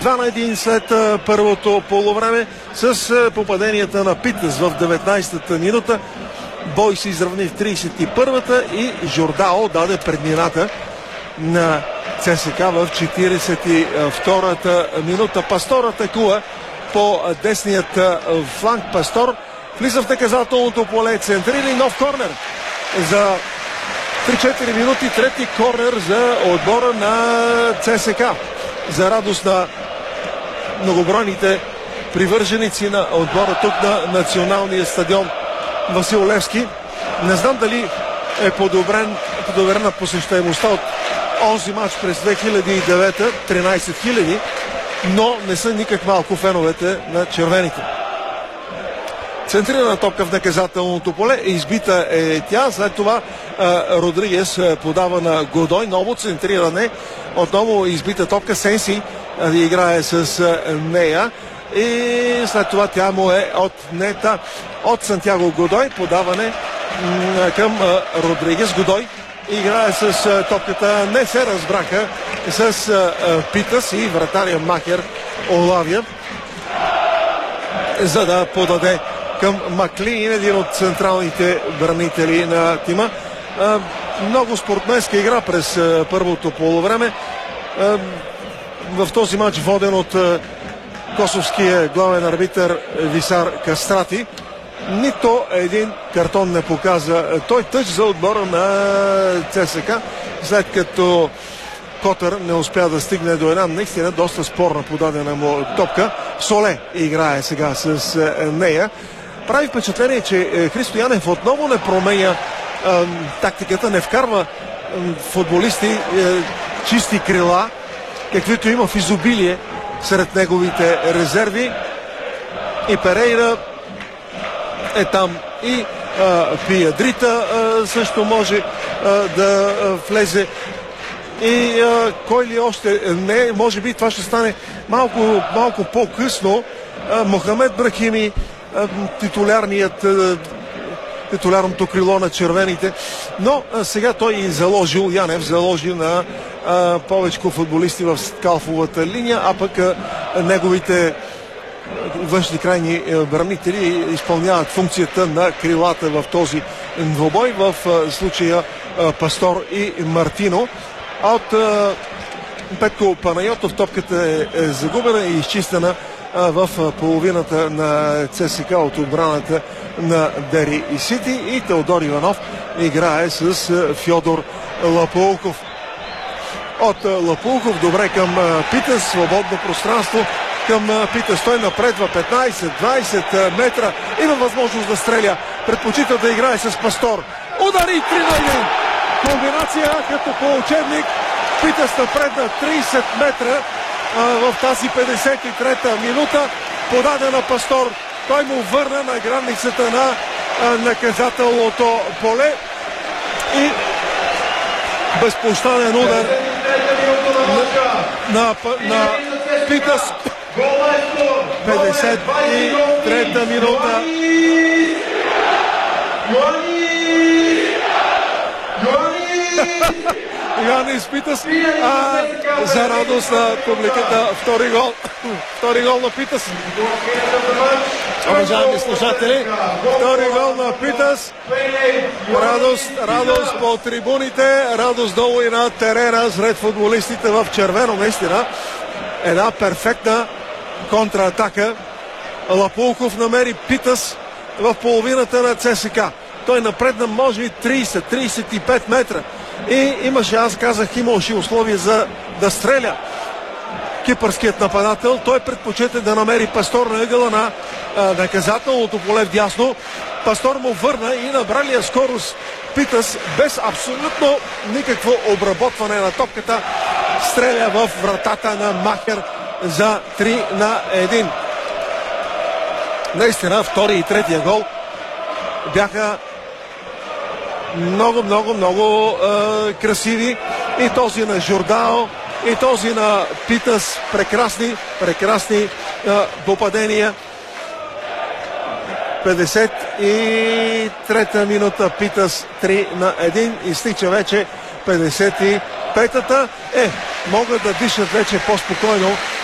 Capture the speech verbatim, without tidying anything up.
два на един след а, първото полувреме с а, попаденията на Питъс в деветнайсетата минута. Бой се изравни в трийсет и първата и Жордао даде преднината на ЦСКА в четирийсет и втората минута. Пастор атакува по десният фланг. Пастор влиза в наказателното поле, центрира и нов корнер за три-четири минути. Трети корнер за отбора на ЦСКА. За радост на многобройните привърженици на отбора тук на националния стадион Васил Левски. Не знам дали е подобрен, подобрена посещаемостта от онзи матч през две хиляди и девета, тринайсет хиляди, но не са никак малко феновете на червените. Центрирана топка в наказателното поле, избита е тя, след това а, Родригес подава на Годой, ново центриране, отново избита топка, Сенси а, играе с а, нея и след това тя му е отнета от Сантьяго Годой, подаване м- към а, Родригес. Годой играе с а, топката, не се разбраха с а, а, Питъс и вратаря Махер Олавия, за да подаде към Маклин, един от централните бранители на тима. А, много спортменска игра през а, първото полувреме. А, в този матч воден от а, косовския главен арбитър Висар Кастрати. Нито един картон не показа той тъч за отбора на ЦСКА, след като Котър не успя да стигне до една наистина доста спорна подадена му топка. Соле играе сега с нея. Прави впечатление, че Христо Янев отново не променя а, тактиката, не вкарва а, футболисти а, чисти крила, каквито има в изобилие сред неговите резерви. И Перейра е там, и а, Пиядрита а, също може а, да а, влезе. И а, кой ли още не, може би това ще стане малко, малко по-късно. А, Мохамед Брахими, а, титулярният а, титулярното крило на червените, но а, сега той и заложил, Янев заложи на а, повечко футболисти в калфовата линия, а пък а, неговите външни крайни бранители изпълняват функцията на крилата в този двобой, в а, случая а, Пастор и Мартино. А от а, Петко Панайотов топката е, е загубена и изчистена а, в а, половината на ЦСКА от отбраната на Дери и Сити, и Теодор Иванов играе с а, Фьодор Лапулков. От а, Лапулков добре към а, Питъс, свободно пространство към а, Питъс. Той напредва петнайсет-двайсет метра, има възможност да стреля, предпочита да играе с Пастор. Удари три на един. Комбинация като по учебник. Питъс напредна трийсет метра а, в тази петдесет и трета минута. Подадена Пастор. Той му върна на границата на а, наказателното поле и безпощаден удар на, на, на Питъс. петдесет и трета минута. Йоанис Питъс, а за радост на публиката втори гол. Втори гол на Питъс. Уважаеми слушатели, втори гол на Питъс. Радост, радост по трибуните, радост долу и на терена сред футболистите в червено. Наистина една перфектна контратака. Лапулков намери Питъс в половината на ЦСКА. Той напредна може би трийсет-трийсет и пет метра. И имаше, аз казах, имаше условия за да стреля кипърският нападател. Той предпочете да намери Пастор на ъгъла на а, наказателното поле вдясно. Пастор му върна и набралия скорост Питъс без абсолютно никакво обработване на топката стреля в вратата на Махер за три на един. Наистина втори и третия гол бяха много, много, много е, красиви. И този на Жордао, и този на Питъс. Прекрасни, прекрасни е, попадения. петдесет и трета минута Питъс три на един. Изтича вече петдесет и петата. Е, могат да дишат вече по-спокойно